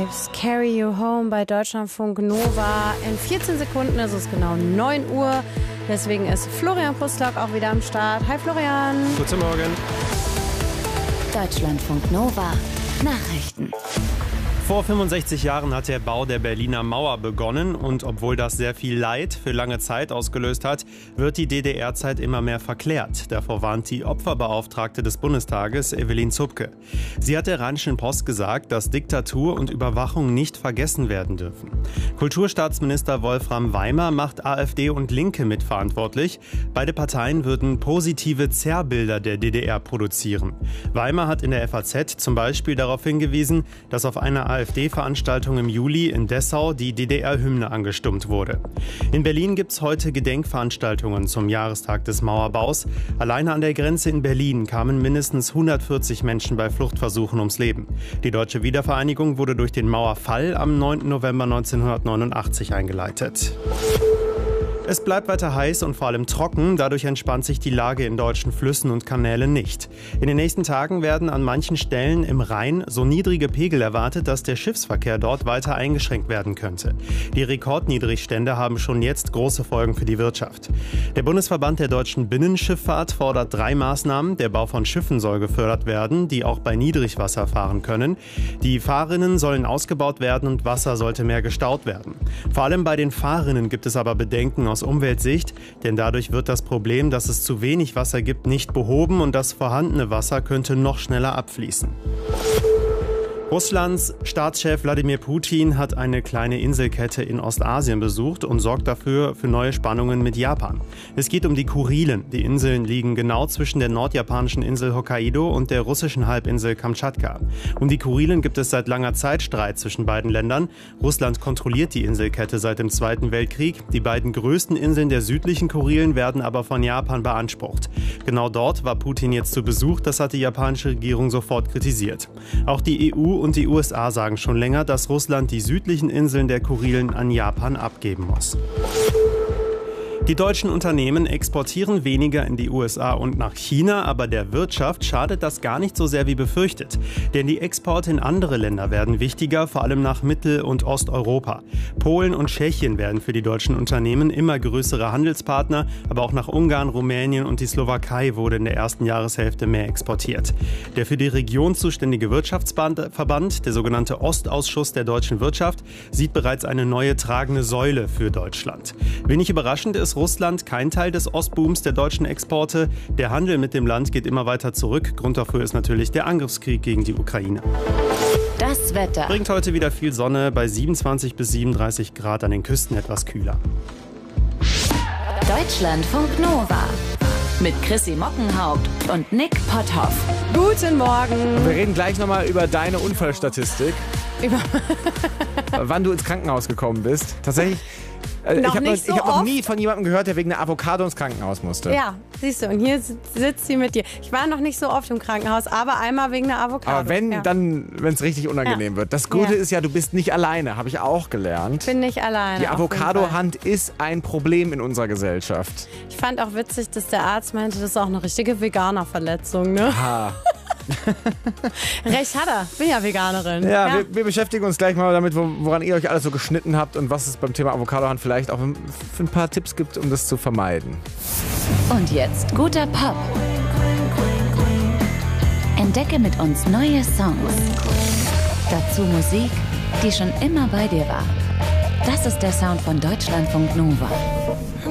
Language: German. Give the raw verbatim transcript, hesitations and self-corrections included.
Waves, Carry You Home bei Deutschlandfunk Nova. In vierzehn Sekunden ist es genau neun Uhr. Deswegen ist Florian Pustlauk auch wieder am Start. Hi Florian. Guten Morgen. Deutschlandfunk Nova Nachrichten. Vor fünfundsechzig Jahren hat der Bau der Berliner Mauer begonnen und obwohl das sehr viel Leid für lange Zeit ausgelöst hat, wird die D D R-Zeit immer mehr verklärt. Davor warnt die Opferbeauftragte des Bundestages, Evelyn Zupke. Sie hat der Rheinischen Post gesagt, dass Diktatur und Überwachung nicht vergessen werden dürfen. Kulturstaatsminister Wolfram Weimer macht AfD und Linke mitverantwortlich. Beide Parteien würden positive Zerrbilder der D D R produzieren. Weimer hat in der F A Z zum Beispiel darauf hingewiesen, dass auf einer AfD-Veranstaltung im Juli in Dessau die D D R-Hymne angestimmt wurde. In Berlin gibt es heute Gedenkveranstaltungen zum Jahrestag des Mauerbaus. Alleine an der Grenze in Berlin kamen mindestens hundertvierzig Menschen bei Fluchtversuchen ums Leben. Die deutsche Wiedervereinigung wurde durch den Mauerfall am neunten November neunzehnhundertneunundachtzig eingeleitet. Es bleibt weiter heiß und vor allem trocken, dadurch entspannt sich die Lage in deutschen Flüssen und Kanälen nicht. In den nächsten Tagen werden an manchen Stellen im Rhein so niedrige Pegel erwartet, dass der Schiffsverkehr dort weiter eingeschränkt werden könnte. Die Rekordniedrigstände haben schon jetzt große Folgen für die Wirtschaft. Der Bundesverband der deutschen Binnenschifffahrt fordert drei Maßnahmen. Der Bau von Schiffen soll gefördert werden, die auch bei Niedrigwasser fahren können. Die Fahrrinnen sollen ausgebaut werden und Wasser sollte mehr gestaut werden. Vor allem bei den Fahrrinnen gibt es aber Bedenken aus Umweltsicht, denn dadurch wird das Problem, dass es zu wenig Wasser gibt, nicht behoben und das vorhandene Wasser könnte noch schneller abfließen. Russlands Staatschef Wladimir Putin hat eine kleine Inselkette in Ostasien besucht und sorgt dafür für neue Spannungen mit Japan. Es geht um die Kurilen. Die Inseln liegen genau zwischen der nordjapanischen Insel Hokkaido und der russischen Halbinsel Kamtschatka. Um die Kurilen gibt es seit langer Zeit Streit zwischen beiden Ländern. Russland kontrolliert die Inselkette seit dem Zweiten Weltkrieg. Die beiden größten Inseln der südlichen Kurilen werden aber von Japan beansprucht. Genau dort war Putin jetzt zu Besuch. Das hat die japanische Regierung sofort kritisiert. Auch die E U und die U S A sagen schon länger, dass Russland die südlichen Inseln der Kurilen an Japan abgeben muss. Die deutschen Unternehmen exportieren weniger in die U S A und nach China, aber der Wirtschaft schadet das gar nicht so sehr wie befürchtet. Denn die Exporte in andere Länder werden wichtiger, vor allem nach Mittel- und Osteuropa. Polen und Tschechien werden für die deutschen Unternehmen immer größere Handelspartner, aber auch nach Ungarn, Rumänien und die Slowakei wurde in der ersten Jahreshälfte mehr exportiert. Der für die Region zuständige Wirtschaftsverband, der sogenannte Ostausschuss der deutschen Wirtschaft, sieht bereits eine neue tragende Säule für Deutschland. Wenig überraschend ist Russland kein Teil des Ostbooms der deutschen Exporte. Der Handel mit dem Land geht immer weiter zurück. Grund dafür ist natürlich der Angriffskrieg gegen die Ukraine. Das Wetter. Bringt heute wieder viel Sonne, bei siebenundzwanzig bis siebenunddreißig Grad, an den Küsten etwas kühler. Deutschlandfunk Nova mit Chrissy Mockenhaupt und Nick Potthoff. Guten Morgen. Wir reden gleich nochmal über deine Unfallstatistik. Über Wann du ins Krankenhaus gekommen bist. Tatsächlich. Äh, noch ich habe nicht noch, so hab noch oft. nie von jemandem gehört, der wegen einer Avocado ins Krankenhaus musste. Ja, siehst du, und hier sitzt sie mit dir. Ich war noch nicht so oft im Krankenhaus, aber einmal wegen einer Avocado. Aber wenn, ja. dann, wenn es richtig unangenehm Ja. wird. Das Gute Ja. ist ja, du bist nicht alleine, habe ich auch gelernt. Ich bin nicht alleine. Die auf jeden Fall. Avocado-Hand ist ein Problem in unserer Gesellschaft. Ich fand auch witzig, dass der Arzt meinte, das ist auch eine richtige Veganerverletzung, ne? Ha. Recht hat er. Bin ja Veganerin. Ja, ja. Wir, wir beschäftigen uns gleich mal damit, wo, woran ihr euch alles so geschnitten habt und was es beim Thema Avocado-Hand vielleicht auch für ein paar Tipps gibt, um das zu vermeiden. Und jetzt guter Pop. Entdecke mit uns neue Songs. Dazu Musik, die schon immer bei dir war. Das ist der Sound von Deutschlandfunk Nova.